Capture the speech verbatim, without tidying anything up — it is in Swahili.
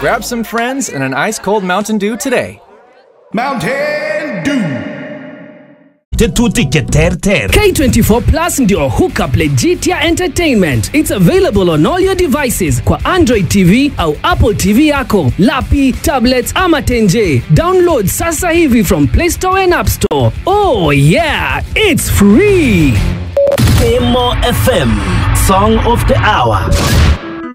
Grab some friends and an ice-cold Mountain Dew today. Mountain Dew. K twenty-four Plus ndio hookup legit ya entertainment. It's available on all your devices kwa Android T V au Apple T V yako, lapi, tablets ama tenje. Download sasa hivi from Play Store and App Store. Oh yeah, it's free. Emo F M, Song of the Hour.